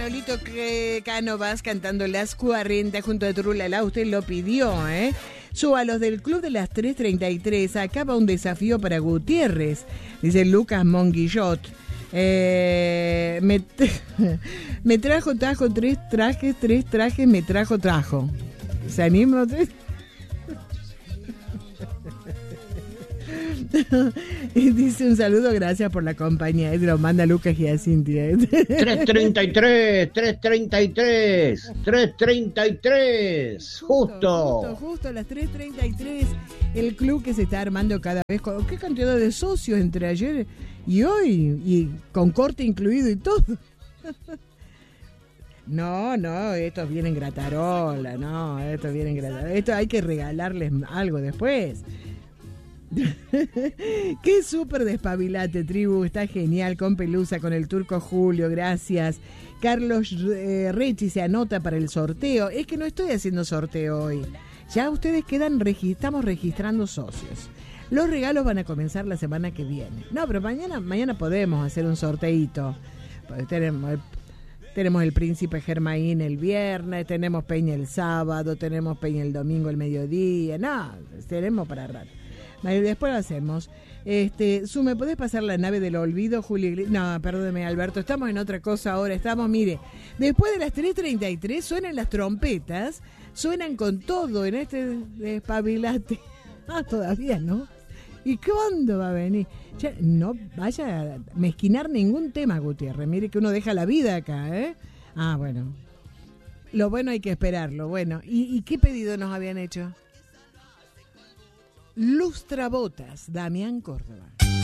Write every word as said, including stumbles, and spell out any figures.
Manolito Cánovas cantando Las cuarenta junto a Trulala. Usted lo pidió, ¿eh? Yo a los del Club de las tres treinta y tres acaba un desafío para Gutiérrez, dice Lucas Monguillot. Eh, me, me trajo, trajo tres trajes, tres trajes, me trajo, trajo. ¿Se anima? Y dice un saludo, gracias por la compañía. Y lo manda Lucas y a Cintia. tres treinta y tres, tres treinta y tres, tres treinta y tres, justo. Justo, justo a las tres treinta y tres. El club que se está armando cada vez. Con, ¿qué cantidad de socios entre ayer y hoy? Y con corte incluido y todo. No, no, estos vienen gratarola, no, estos vienen gratarola. Esto hay que regalarles algo después. Qué súper despabilate, tribu, está genial, con Pelusa, con el Turco Julio, gracias. Carlos eh, Rechi se anota para el sorteo. Es que no estoy haciendo sorteo hoy. Ya ustedes quedan, regi- estamos registrando socios. Los regalos van a comenzar la semana que viene. No, pero mañana, mañana podemos hacer un sorteito. Pues tenemos el, tenemos el Príncipe Germain el viernes, tenemos Peña el sábado, tenemos Peña el domingo el mediodía. No, tenemos para rato. Después lo hacemos. Este, Su, ¿me podés pasar la nave del olvido, Juli? No, perdóneme, Alberto, estamos en otra cosa ahora. Estamos, mire, después de las tres treinta y tres suenan las trompetas, suenan con todo en este despabilate. Ah, todavía no. ¿Y cuándo va a venir? Ya, no vaya a mezquinar ningún tema, Gutiérrez. Mire que uno deja la vida acá, ¿eh? Ah, bueno. Lo bueno hay que esperarlo. Bueno, ¿y, y qué pedido nos habían hecho? Lustrabotas, Damián Córdoba.